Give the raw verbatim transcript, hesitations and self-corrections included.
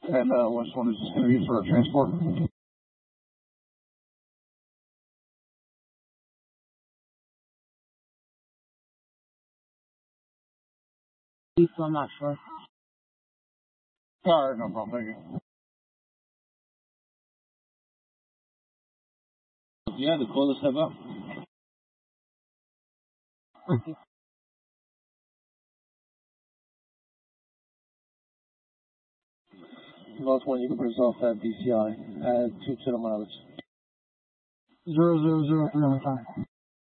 And uh, which one is going to be used for a transport? I'm not sure. All right, no problem. Thank you. Yeah, the call us have up. Last one, you can put us off at D C I. Add two to the mileage. Zero zero zero three on the time.